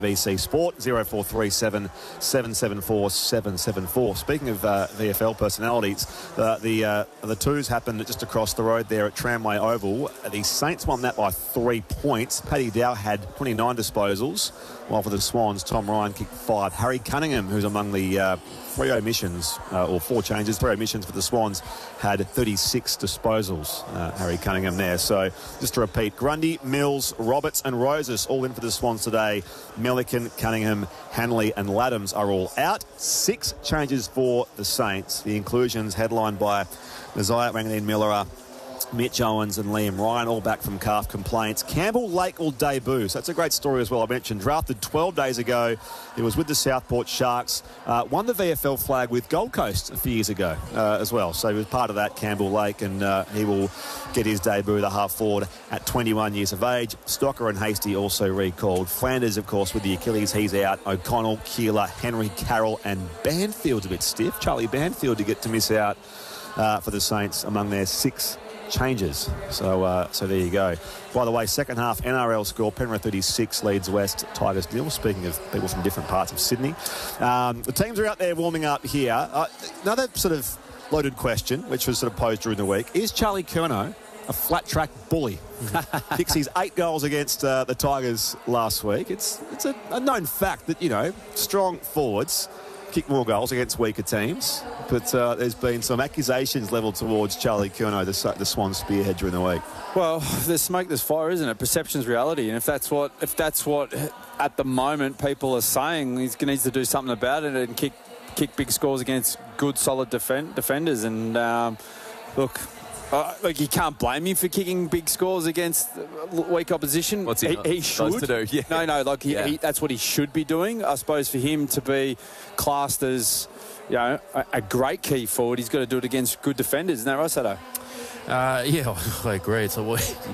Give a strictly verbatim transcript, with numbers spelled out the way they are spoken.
V C Sport, zero four three seven, seven seven four, seven seven four. Speaking of uh, V F L personalities, uh, the uh, the twos happened just across the road there at Tramway Oval. The Saints won that by three points. Paddy Dow had twenty-nine disposals, while for the Swans, Tom Ryan kicked five. Harry Cunningham, who's among the uh, three omissions, uh, or four changes, three omissions for the Swans, had thirty-six disposals. Uh, Harry Cunningham there. So just to repeat, Grundy, Mills, Roberts and Roses all in for the Swans today. Milliken, Cunningham, Hanley and Laddams are all out. Six changes for the Saints. The inclusions headlined by Nasiah Ranganathan-Miller, Mitch Owens and Liam Ryan, all back from calf complaints. Campbell Lake will debut. So that's a great story as well. I mentioned drafted twelve days ago. He was with the Southport Sharks. Uh, won the V F L flag with Gold Coast a few years ago uh, as well. So he was part of that, Campbell Lake, and uh, he will get his debut, the half forward, at twenty-one years of age. Stocker and Hasty also recalled. Flanders, of course, with the Achilles, he's out. O'Connell, Keeler, Henry, Carroll and Banfield's a bit stiff. Charlie Banfield to get to miss out uh, for the Saints among their six changes. So uh, so there you go. By the way, second half N R L score, Penrith thirty-six, Leeds West, Tigers nil. Speaking of people from different parts of Sydney. Um, the teams are out there warming up here. Uh, another sort of loaded question, which was sort of posed during the week. Is Charlie Curnow a flat track bully? Kicks his eight goals against uh, the Tigers last week. It's, it's a, a known fact that, you know, strong forwards kick more goals against weaker teams, but uh, there's been some accusations levelled towards Charlie Curnow, the, the Swan spearhead, during the week. Well, there's smoke, there's fire, isn't it? Perception's reality, and if that's what, if that's what at the moment people are saying, he needs to do something about it and kick kick big scores against good, solid defend, defenders. And um, look. Uh, like, you can't blame him for kicking big scores against weak opposition. What's he, he, he should to do? Yeah. No, no, like he, yeah. he, that's what he should be doing. I suppose for him to be classed as, you know, a, a great key forward, he's got to do it against good defenders. Isn't that right, Sato? Uh, yeah, I agree. It's a